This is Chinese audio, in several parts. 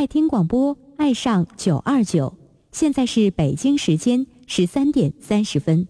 爱听广播，爱上929。现在是北京时间13点30分。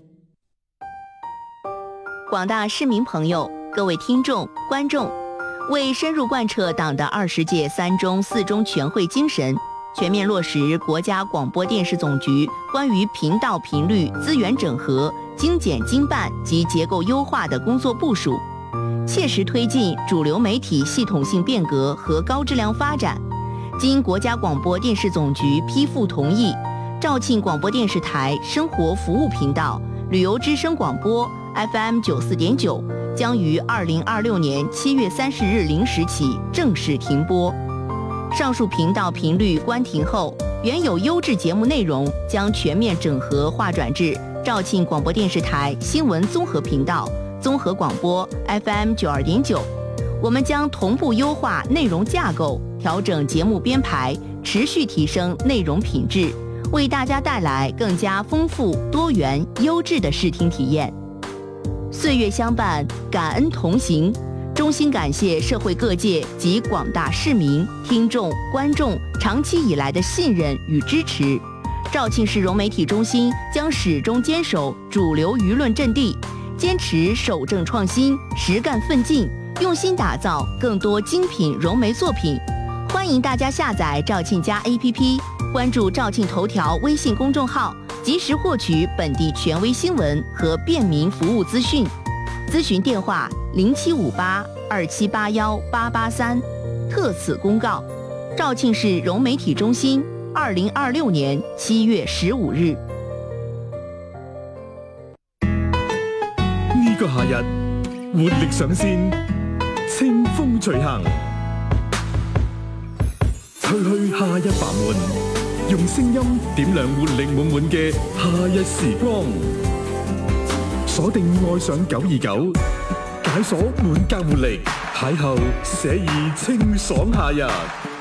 广大市民朋友，各位听众、观众，为深入贯彻党的20届3中4中全会精神，全面落实国家广播电视总局关于频道频率资源整合、精简精办及结构优化的工作部署，切实推进主流媒体系统性变革和高质量发展，经国家广播电视总局批复同意，肇庆广播电视台生活服务频道、旅游之声广播 FM94.9 将于2026年7月30日0时起正式停播。上述频道频率关停后，原有优质节目内容将全面整合划转至肇庆广播电视台新闻综合频道、综合广播 FM92.9。我们将同步优化内容架构，调整节目编排，持续提升内容品质，为大家带来更加丰富、多元、优质的视听体验。岁月相伴，感恩同行。衷心感谢社会各界及广大市民、听众、观众长期以来的信任与支持。肇庆市融媒体中心将始终坚守主流舆论阵地，坚持守正创新、实干奋进，用心打造更多精品融媒作品。欢迎大家下载肇庆家 APP， 关注肇庆头条微信公众号，及时获取本地权威新闻和便民服务资讯。咨询电话075827818883。特此公告，肇庆市融媒体中心，2026年7月15日。 呢個夏日，活力上線，清風隨行，吹去夏日煩悶，用聲音點亮活力滿滿嘅夏日時光。鎖定愛上929，解鎖滿格活力，邂逅寫意清爽夏日。